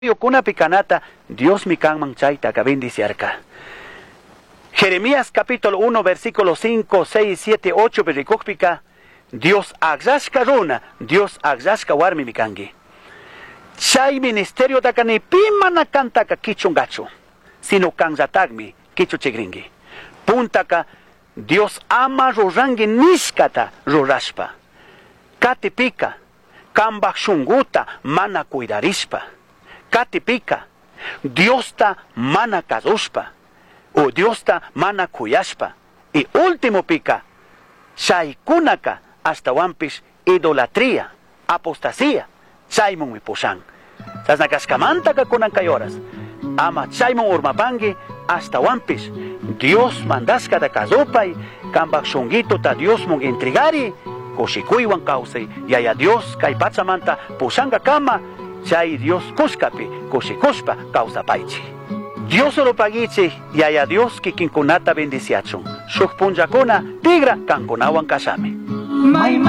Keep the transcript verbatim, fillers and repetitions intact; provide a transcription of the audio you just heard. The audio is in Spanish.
Kuna picanata, Dios mi can manchaita que bendiciarca. Jeremías capítulo uno, versículos cinco, seis, siete, ocho, pericópica. Dios agzashka runa, Dios agzashka warmi mi kangi. Chay ministerio taka ni pimana kantaka kichungacho, sino kanzatagmi kichu chigringi. Puntaka Dios ama rorangi niskata rorashpa. Katipika, kambak shunguta mana cuidarispa. Katipika, Dios ta mana kazushpa, o Dios ta mana kuyashpa. Y último pika, shaykunaka hasta wampis idolatría, apostasía, chaymon mi poshan. Sasnakaskamanta ka kunan kayoras, ama chaymon urmapangi hasta wampis. Dios mandaska da kazopay, kambak shungito ta Dios mon intrigari, koshikuiwan kausay, yaya Dios kay patsamanta posanga kama, chay Dios kushkapi, kushikushpa causa paichi. Dios lo pagichi, yaya Dios ki kinkunata bendiciachon. Shuk punjakuna, tigra kankunawan kasame.